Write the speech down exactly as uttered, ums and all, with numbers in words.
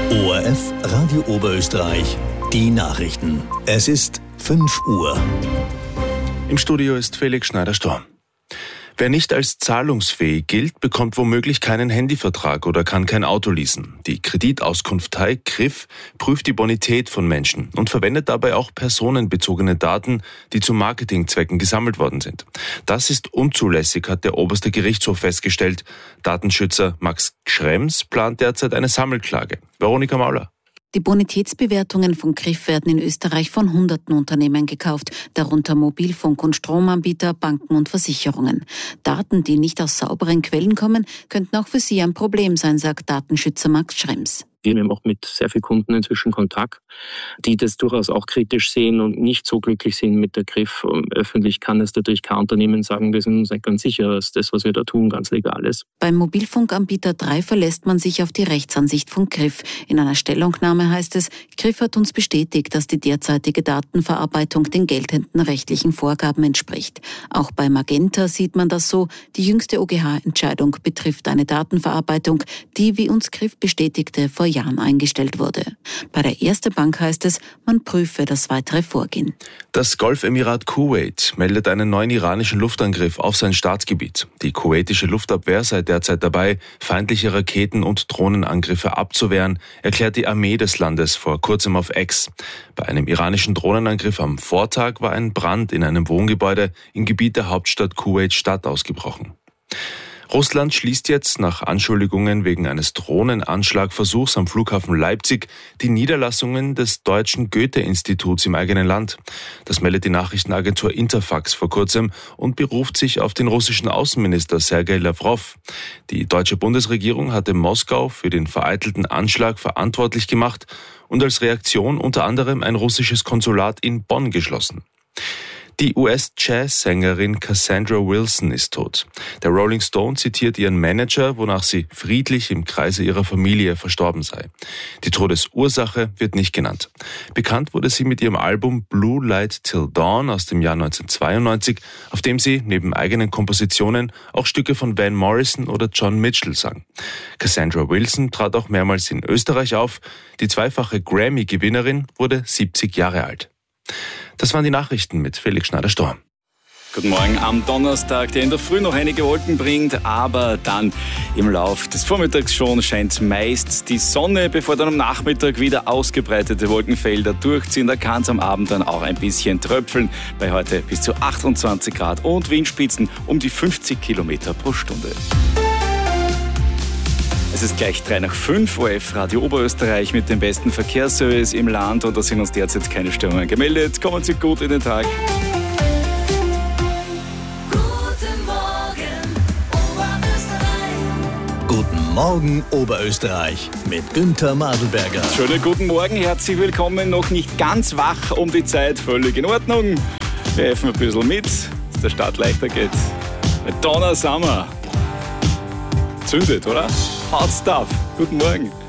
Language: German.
O R F Radio Oberösterreich, die Nachrichten. Es ist fünf Uhr. Im Studio ist Felix Schneider-Storm. Wer nicht als zahlungsfähig gilt, bekommt womöglich keinen Handyvertrag oder kann kein Auto leasen. Die Kreditauskunftei K R I F prüft die Bonität von Menschen und verwendet dabei auch personenbezogene Daten, die zu Marketingzwecken gesammelt worden sind. Das ist unzulässig, hat der oberste Gerichtshof festgestellt. Datenschützer Max Schrems plant derzeit eine Sammelklage. Veronika Mauler. Die Bonitätsbewertungen von K R I F werden in Österreich von hunderten Unternehmen gekauft, darunter Mobilfunk- und Stromanbieter, Banken und Versicherungen. Daten, die nicht aus sauberen Quellen kommen, könnten auch für sie ein Problem sein, sagt Datenschützer Max Schrems. Wir haben auch mit sehr vielen Kunden inzwischen Kontakt, die das durchaus auch kritisch sehen und nicht so glücklich sind mit der K R I F. Öffentlich kann es natürlich kein Unternehmen sagen, wir sind uns nicht ganz sicher, dass das, was wir da tun, ganz legal ist. Beim Mobilfunkanbieter drei verlässt man sich auf die Rechtsansicht von K R I F. In einer Stellungnahme heißt es, K R I F hat uns bestätigt, dass die derzeitige Datenverarbeitung den geltenden rechtlichen Vorgaben entspricht. Auch bei Magenta sieht man das so. Die jüngste O G H-Entscheidung betrifft eine Datenverarbeitung, die, wie uns K R I F bestätigte, vor Jahren eingestellt wurde. Bei der Erste Bank heißt es, man prüfe das weitere Vorgehen. Das Golfemirat Kuwait meldet einen neuen iranischen Luftangriff auf sein Staatsgebiet. Die kuwaitische Luftabwehr sei derzeit dabei, feindliche Raketen- und Drohnenangriffe abzuwehren, erklärt die Armee des Landes vor kurzem auf X. Bei einem iranischen Drohnenangriff am Vortag war ein Brand in einem Wohngebäude im Gebiet der Hauptstadt Kuwait-Stadt ausgebrochen. Russland schließt jetzt nach Anschuldigungen wegen eines Drohnenanschlagversuchs am Flughafen Leipzig die Niederlassungen des Deutschen Goethe-Instituts im eigenen Land. Das meldet die Nachrichtenagentur Interfax vor kurzem und beruft sich auf den russischen Außenminister Sergei Lawrow. Die deutsche Bundesregierung hatte Moskau für den vereitelten Anschlag verantwortlich gemacht und als Reaktion unter anderem ein russisches Konsulat in Bonn geschlossen. Die U S-Jazz-Sängerin Cassandra Wilson ist tot. Der Rolling Stone zitiert ihren Manager, wonach sie friedlich im Kreise ihrer Familie verstorben sei. Die Todesursache wird nicht genannt. Bekannt wurde sie mit ihrem Album Blue Light Till Dawn aus dem Jahr neunzehnhundertzweiundneunzig, auf dem sie neben eigenen Kompositionen auch Stücke von Van Morrison oder John Mitchell sang. Cassandra Wilson trat auch mehrmals in Österreich auf. Die zweifache Grammy-Gewinnerin wurde siebzig Jahre alt. Das waren die Nachrichten mit Felix Schneider-Storm. Guten Morgen am Donnerstag, der in der Früh noch einige Wolken bringt, aber dann im Lauf des Vormittags schon scheint meist die Sonne, bevor dann am Nachmittag wieder ausgebreitete Wolkenfelder durchziehen. Da kann es am Abend dann auch ein bisschen tröpfeln. Bei heute bis zu achtundzwanzig Grad und Windspitzen um die fünfzig Kilometer pro Stunde. Es ist gleich drei nach fünf, O R F Radio Oberösterreich mit dem besten Verkehrsservice im Land und da sind uns derzeit keine Störungen gemeldet. Kommen Sie gut in den Tag. Guten Morgen, Oberösterreich. Guten Morgen, Oberösterreich mit Günther Madelberger. Schönen guten Morgen, herzlich willkommen. Noch nicht ganz wach um die Zeit, völlig in Ordnung. Wir helfen ein bisschen mit, dass der Start leichter geht. Mit Donner Summer. Zündet, oder? Hot Stuff. Guten Morgen.